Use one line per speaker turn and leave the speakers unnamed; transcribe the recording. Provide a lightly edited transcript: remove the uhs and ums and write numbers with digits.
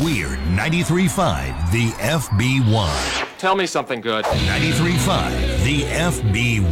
We're 93.5 The FB1.
Tell me something good.
93.5 The FB1.